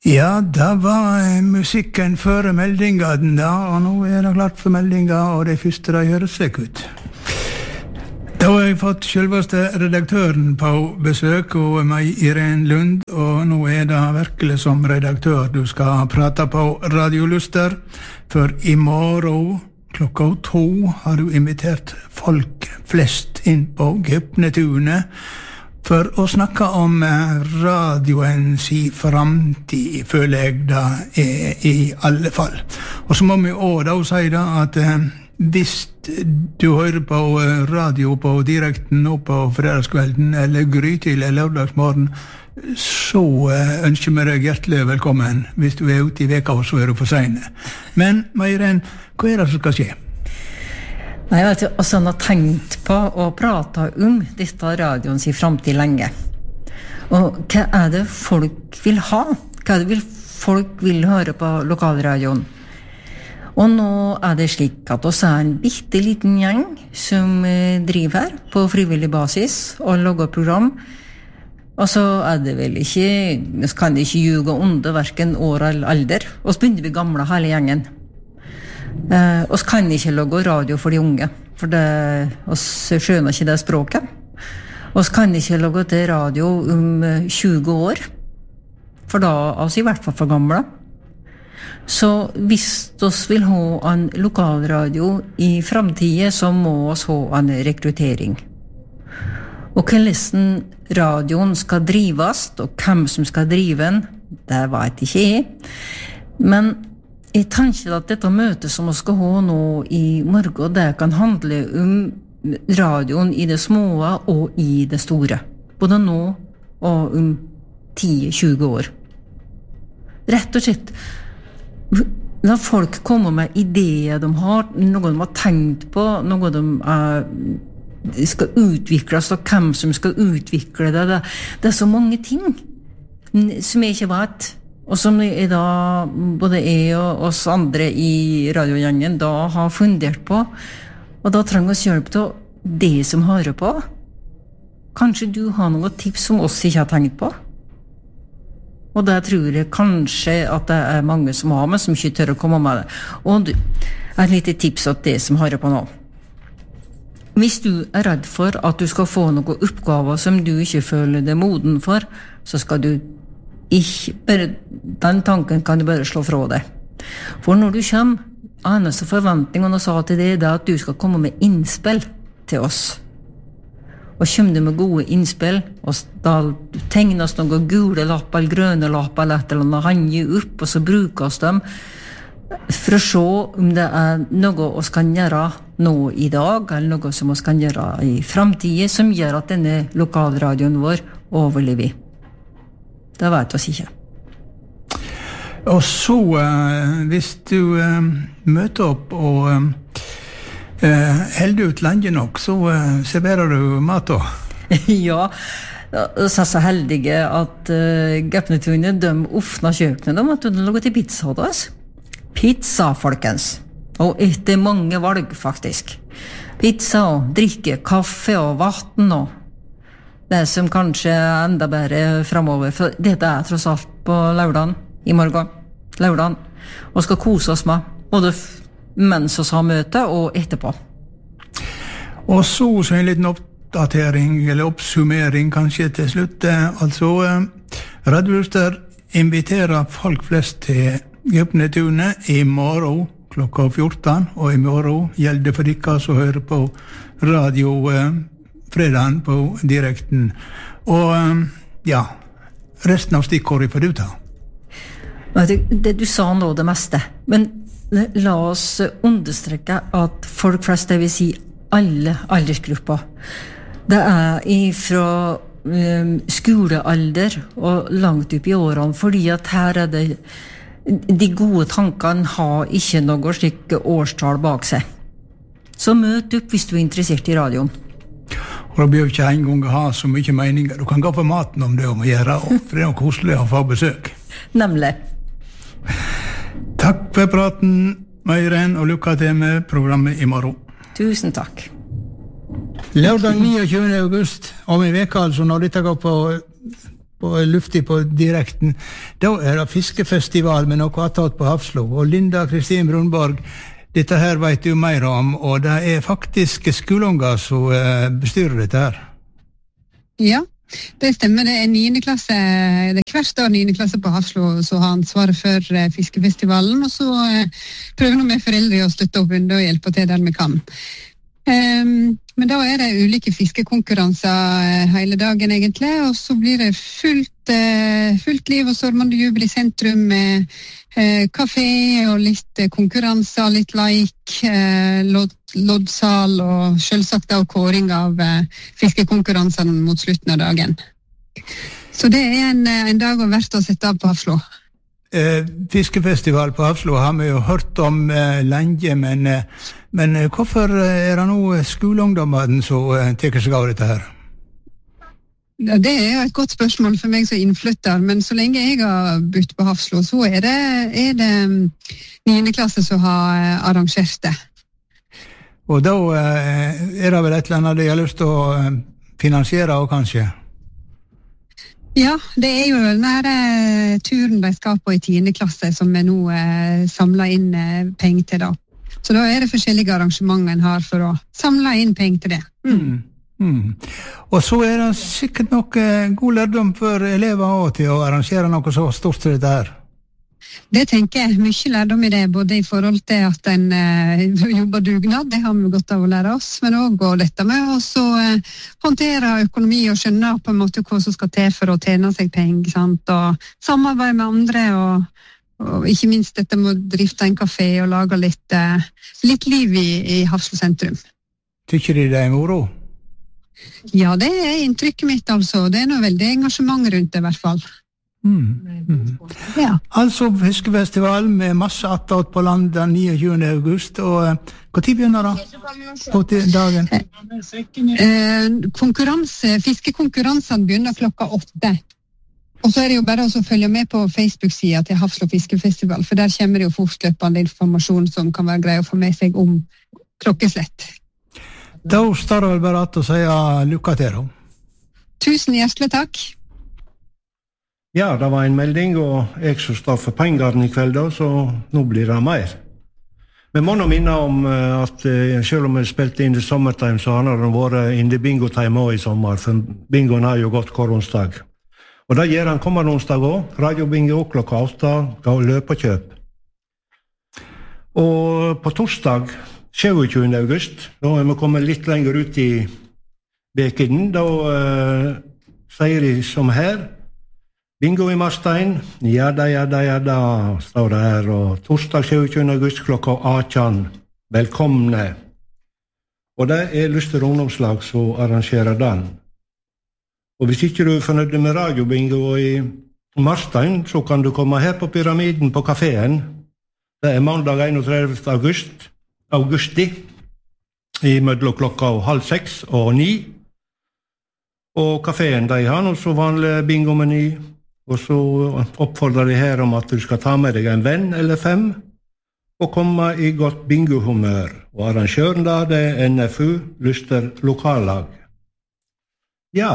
Ja, det var musikken før meldinga den da, og nå det klart for meldinga, og det første de hører seg ut. Da har jeg fått selveste redaktøren på besøk, og meg Irene Lund, og nå det virkelig som redaktør du skal prate på Radio Luster, for i morgen klokka 2 har du invitert folk flest inn på Gøpnetunet, for å snakke om radioens framtid, føler jeg det i alle fall. Og så må vi også da si da at hvis du hører på radio på direkten nå på fredagskvelden, eller grytidlig eller lørdagsmorgen, så ønsker vi deg hjertelig velkommen. Hvis du ute i veka, så du for sene. Men, Meiren, hva det som skal skje? Nei, vet du, og sånn har tenkt på å prate om dette radioens i fremtid lenge. Og hva det folk vil ha? Hva det folk vil høre på lokalradioen? Og nå det slik at oss en bitte liten gjeng som driver her på frivillig basis og lager program. Og så det vel ikke, vi kan ikke ljuge under hverken år eller alder. Og så begynner vi gamle hele gjengen. Oss kan ikke lage radio for de unge, for oss skjønner ikke det språket. Oss kan ikke lage til radio om 20 år, for da oss i hvert fall for gamle. Så hvis oss vil ha en lokalradio i fremtiden, så må oss ha en rekruttering. Og hvordan radioen skal drives, og hvem som skal drive den, det vet ikke jeg. Men jeg tenker at dette møtet som vi skal ha nå i morgen, det kan handle om radioen i det små og i det store. Både nå og om 10-20 år. Rett og slett, la folk komme med ideer de har, noe de har tenkt på, noe de skal utvikles, og hvem som skal utvikle det. Det så mange ting som jeg ikke vet. Og som da både jeg og oss andre i radiogjengen da har fundert på, og da trenger vi hjelp til det som hører på. Kanskje du har noen tips som oss ikke har tenkt på? Og det tror jeg kanskje at det mange som har, men som ikke tør å komme med det. Og et lite tips til det som hører på nå. Hvis du redd for at du skal få noen oppgaver som du ikke føler deg moden for, så skal du ikke, bare, den tanken kan du bare slå fra deg. For når du kommer, eneste forventningen og sa til deg at du skal komme med innspill til oss. Og kommer du med gode innspill, og da tegnes noen gule lapp eller grønne lapp eller et eller annet, hanger opp, og så brukes dem for å se om det noe vi kan gjøre nå i dag, eller noe som vi kan gjøre i fremtiden, som gjør at denne lokalradioen vår overlever. Det vet oss ikke. Og så, hvis du møter opp og holder ut lenge nok, så serverer du mat da? Ja, så heldige at Gøpnetunet, de åpner kjøkkenet, de måtte lage til pizza da. Pizza, folkens. Og etter mange valg, faktisk. Pizza og drikke, kaffe og vatten og det som kanskje enda bedre fremover, for dette tross alt på lørdagen, i morgen, lørdagen, og skal kose oss med, både mens vi har møte og etterpå. Og så en liten oppdatering, eller oppsummering kanskje til slutt, altså Radio Luster inviterer folk flest til Gøpnetunet i morgen klokka 14, og i morgen gjelder det for dere som hører på radio fredagen på direkten. Og ja, resten av stikkordet får du ta. Det du sa nå det meste, men la oss understreke at folk flest, det vil si alle aldersgrupper, det ifra skolealder og langt opp i årene, fordi at her det de gode tankene har ikke noe slik årstall bak seg. Så møt opp hvis du interessert i radioen. Og da bør ikke en gang ha så mye meninger. Du kan gå på maten om det om å gjøre, for det koselig å få besøk. Nemlig. Takk for praten, Meiren, og lykke til med programmet i morgen. Tusen takk. Lørdag 29. august, om en veka altså, når dette går på luftig på direkten. Da det fiskefestival med noe attåt på Hafslo. Og Linda Kristin Brunborg, dette her vet du mer om, og det faktisk skoleunger som bestyrer dette her. Ja, det stemmer. Det 9. klasse, det hvert år 9. klasse på Hafslo som har ansvaret for fiskefestivalen, og så prøver vi med foreldre å støtte opp under og hjelpe til der vi kan. Men da det ulike fiskekonkurranser hele dagen egentlig, og så blir det fullt liv og stormende jubel i sentrum med kafé og litt konkurranser, litt loddsal og selvsagt da kåring av fiskekonkurransene mot slutten av dagen. Så det en dag verdt å sette av på Hafslo. Fiskefestival på Hafslo har vi jo hørt om lenge, men hvorfor det nå skoleungdommene som tar seg av dette her? Ja, det jo et godt spørsmål for meg som innflytter, men så lenge jeg har bodd på Hafslo, så det 9. klasse som har arrangert det. Og da det vel et eller annet de har lyst til å finansiere også, kanskje? Ja, det jo denne turen de skal på i 10. klasse som vi nå samler inn penger til da. Så da det forskjellige arrangementer en har for å samle inn penger til det. Og så det sikkert noe god lærdom for elever også til å arrangere noe så stort som dette her. Det tenker jeg, mye lærdom i det, både i forhold til at en jobber dugnad, det har vi godt av å lære oss, men også dette med å håndtere økonomi og skjønne på en måte hva som skal til for å tjene seg penger, sant? Og samarbeide med andre, og ikke minst dette med å drifte en kafé og lage litt liv i Hafslo sentrum. Tykker de det moro? Ja, det inntrykket mitt altså. Det noe veldig engasjement rundt det i hvert fall. Ja. Altså fiskefestival med masse attåt på land den 29. august, og hva tid begynner da? På dagen? Fiskekonkurransene begynner klokka 8. Og så det jo bare å følge med på Facebook-siden til Hafslo fiskefestival, for der kommer det jo fortløpende informasjon som kan være grei å få med seg om klokkeslett. Da står det vel bare at å si lykke til. Tusen hjertelig takk. Ja, det var en melding, og jeg som står for pengene i kveld da, så nå blir det mer. Vi må nå minne om at selv om vi spilte inn i sommertime, så har det vært inn i bingo-time også i sommer, for bingoen har jo gått hver onsdag. Og det gjør han kommende onsdag også, radiobingo klokka 8, ga løp og kjøp. Og på torsdag, 27. august, da vi kommet litt lenger ut i veken, da sier de som her, bingo i Marstein, ja da, står det her, og torsdag 27. august klokka 18, velkomne. Og det Lyster ungdomslag som arrangerer den. Og hvis ikke du fornøyd med radiobingo i Marstein, så kan du komme her på Pyramiden på kaféen. Det mandag 31. augusti, i mellom klokka 5:30 og 9. Og kaféen de har også vanlig bingomeny, og så oppfordrer de her om at du skal ta med deg en venn eller 5, og komme i godt bingohumør. Og arrangøren da, det NFU, Lyster lokallag. Ja.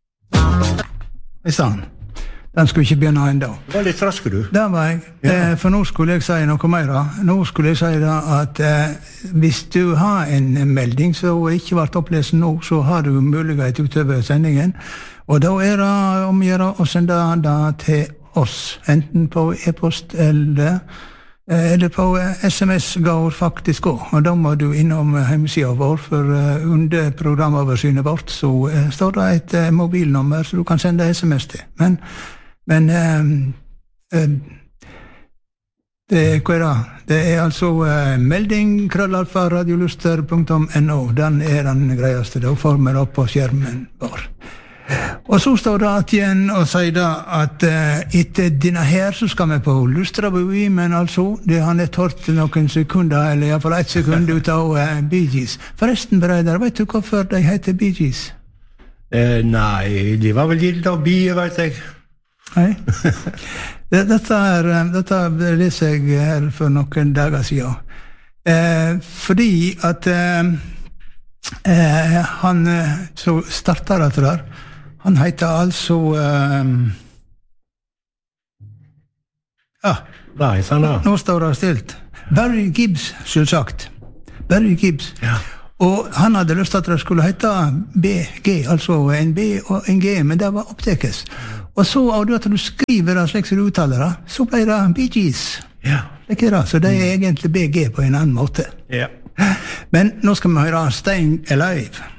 Sann. Den skulle ikke begynne enda. Det var litt rask, du. Det var jeg. Ja. For nå skulle jeg si noe mer. Nå skulle jeg si da at hvis du har en melding som ikke ble opplest nå, så har du mulighet utover sendingen. Og da det om å gjøre å sende det til oss, enten på e-post eller på SMS går faktisk også. Og da må du innom hjemmesiden vår, for under programoversynet vårt så står det et mobilnummer så du kan sende SMS til. Men hva da? Det altså melding @radioluster.no. Den den greieste. Da får vi det på skjermen vår. Og så står det at igjen og sier da at etter denne her så skal vi på Lustrabui, men altså, det har nett hørt noen sekunder, eller i hvert fall 1 sekund ut av Bee Gees. Forresten, Breider, vet du hvorfor de heter Bee Gees? Nei, de var vel gitt av bier, vet jeg. Nei. Dette leser jeg her for noen dager siden. Fordi at han så startet dette der, Han heter altså nå står det stilt. Barry Gibbs, selvsagt. Barry Gibbs. Ja. Og han hadde lyst til at det skulle hete BG, altså en B og en G, men det var opptekes. Og så av det at du skriver det slik som du uttaler det, så ble det Bee Gees. Ja. Så det er egentlig BG på en annen måte. Ja. Men nå skal vi høre Staying Alive.